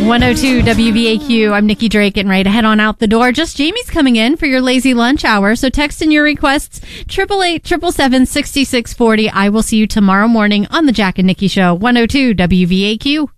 102 WVAQ. I'm Nikki Drake, getting ready to head on out the door. Just Jamie's coming in for your lazy lunch hour. So text in your requests, 888-777-6640. I will see you tomorrow morning on the Jack and Nikki Show, 102 WVAQ.